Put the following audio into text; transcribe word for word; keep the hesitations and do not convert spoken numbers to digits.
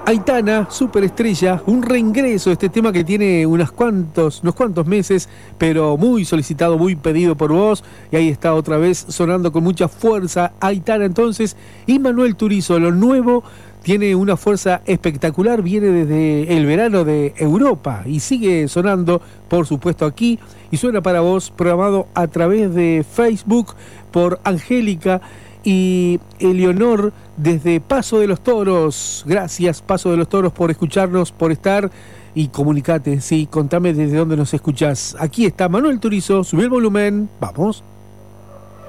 Aitana, superestrella, un reingreso de este tema que tiene unos cuantos, unos cuantos meses, pero muy solicitado, muy pedido por vos, y ahí está otra vez sonando con mucha fuerza Aitana entonces, y Manuel Turizo, lo nuevo, tiene una fuerza espectacular, viene desde el verano de Europa y sigue sonando, por supuesto, aquí, y suena para vos, programado a través de Facebook por Angélica y Eleonor desde Paso de los Toros. Gracias, Paso de los Toros, por escucharnos, por estar y comunicate, sí, contame desde dónde nos escuchás. Aquí está Manuel Turizo, subí el volumen, vamos.